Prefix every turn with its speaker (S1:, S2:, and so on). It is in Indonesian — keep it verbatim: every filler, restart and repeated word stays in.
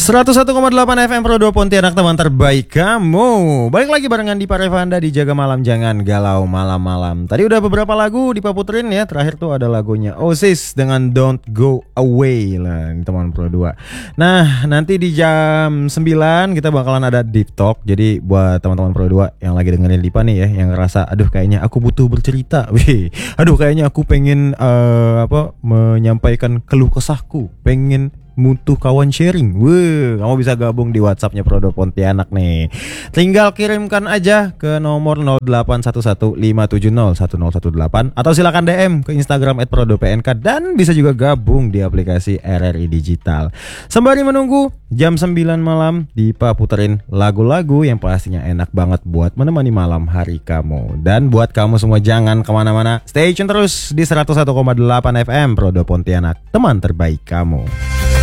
S1: seratus satu koma delapan F M Pro dua Pontianak, teman terbaik kamu. Balik lagi barengan di Parevanda di Jaga Malam Jangan Galau Malam-malam. Tadi udah beberapa lagu Dipa puterin ya. Terakhir tuh ada lagunya Oasis dengan Don't Go Away lah, teman Pro dua. Nah, nanti di jam sembilan kita bakalan ada Deep Talk. Jadi buat teman-teman Pro dua yang lagi dengerin Dipa nih ya, yang ngerasa aduh kayaknya aku butuh bercerita. Wih, aduh kayaknya aku pengen uh, apa menyampaikan keluh kesahku, pengen mutu kawan sharing. Wuh, kamu bisa gabung di WhatsAppnya Prodo Pontianak nih. Tinggal kirimkan aja ke nomor nol delapan satu satu lima tujuh nol satu nol satu delapan atau silakan D M ke Instagram et prodo p n k dan bisa juga gabung di aplikasi R R I Digital. Sembari menunggu jam sembilan malam, Dipa puterin lagu-lagu yang pastinya enak banget buat menemani malam hari kamu. Dan buat kamu semua jangan kemana-mana, stay tune terus di seratus satu koma delapan F M Prodo Pontianak, teman terbaik kamu.